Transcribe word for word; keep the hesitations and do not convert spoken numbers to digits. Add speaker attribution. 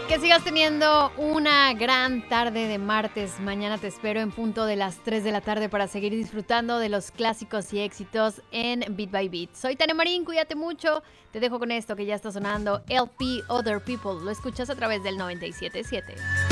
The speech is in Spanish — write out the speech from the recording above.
Speaker 1: Que sigas teniendo una gran tarde de martes. Mañana te espero en punto de las tres de la tarde para seguir disfrutando de los clásicos y éxitos en Beat by Beat. Soy Tania Marín, cuídate mucho. Te dejo con esto que ya está sonando, L P Other People. Lo escuchas a través del noventa y siete punto siete.